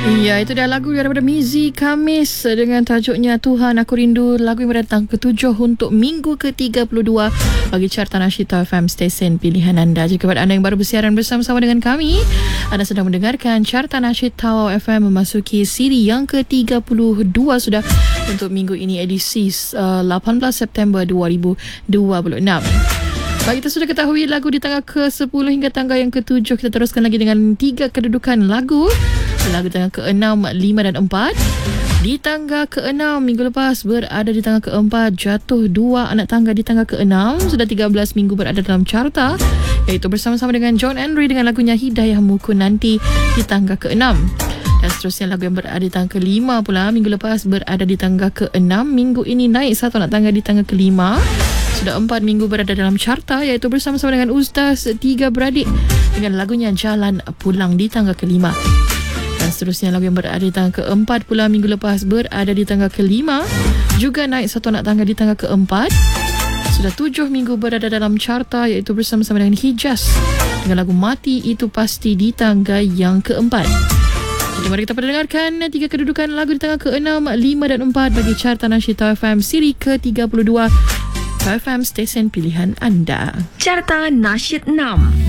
Ya, itu dah lagu daripada Mizi Kamis dengan tajuknya Tuhan Aku Rindu. Lagu yang berdatang ke-7 untuk minggu ke-32 bagi carta Nasyita FM, stesen pilihan anda. Jika anda yang baru bersiaran bersama-sama dengan kami, anda sedang mendengarkan carta Nasyita FM memasuki siri yang ke-32 sudah untuk minggu ini, edisi 18 September 2026. Baik, kita sudah ketahui lagu di tangga ke-10 hingga tangga yang ke-7. Kita teruskan lagi dengan 3 kedudukan lagu. Lagu tangga ke-6, 5 dan 4. Di tangga ke-6 minggu lepas berada di tangga ke-4, jatuh 2 anak tangga di tangga ke-6. Sudah 13 minggu berada dalam carta, iaitu bersama-sama dengan John Henry dengan lagunya Hidayahmu Ku Nanti di tangga ke-6. Dan seterusnya lagu yang berada di tangga ke-5 pula minggu lepas berada di tangga ke-6. Minggu ini naik 1 anak tangga di tangga ke-5. Sudah 4 minggu berada dalam carta, iaitu bersama-sama dengan Ustaz Tiga Beradik dengan lagunya Jalan Pulang di tangga ke-5. Dan seterusnya lagu yang berada di tangga ke-4 pula minggu lepas berada di tangga ke-5, juga naik 1 anak tangga di tangga ke-4. Sudah 7 minggu berada dalam carta, iaitu bersama-sama dengan Hijaz dengan lagu Mati Itu Pasti di tangga yang ke-4. Jadi mari kita dengarkan 3 kedudukan lagu di tangga ke-6, 5 dan 4 bagi carta Nasyita FM siri ke-32 FM, stesen pilihan anda. Carta Nasyid 6.